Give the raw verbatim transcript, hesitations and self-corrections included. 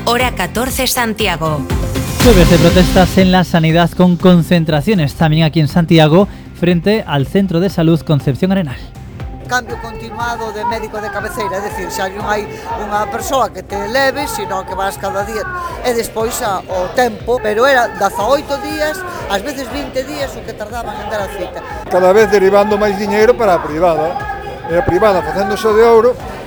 hora catorce Santiago. Jueves de protestas en la sanidad con concentraciones también aquí en Santiago frente al Centro de Salud Concepción Arenal. Cambio continuado de médico de cabeceira, é dicir, xa non hai unha persoa que te leve, sino que vas cada día e despois a, o tempo, pero era dezaoito días, ás veces vinte días o que tardaban en dar a cita. Cada vez derivando máis diñeiro para a privada, e a privada facéndose de ouro